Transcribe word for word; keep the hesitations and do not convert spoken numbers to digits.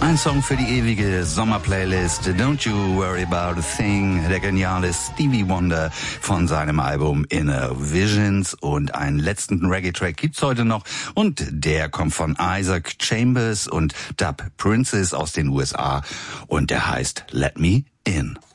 Ein Song für die ewige Sommerplaylist. Don't You Worry About a Thing. Der geniale Stevie Wonder von seinem Album Inner Visions. Und einen letzten Reggae-Track gibt's heute noch. Und der kommt von Isaac Chambers und Dub Princess aus den U S A. Und der heißt Let Me In.